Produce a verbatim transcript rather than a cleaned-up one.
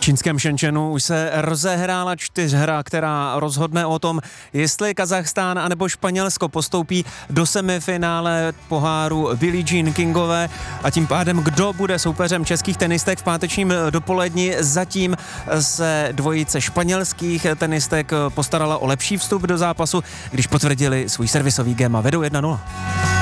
čínském Shenzhenu už se rozehrála čtyřhra, která rozhodne o tom, jestli Kazachstán anebo Španělsko postoupí do semifinále poháru Billie Jean Kingové a tím pádem kdo bude soupeřem českých tenistek v pátečním dopoledni. Zatím se dvojice španělských tenistek postarala o lepší vstup do zápasu, když potvrdili svůj servisový gém a vedou jedna nula.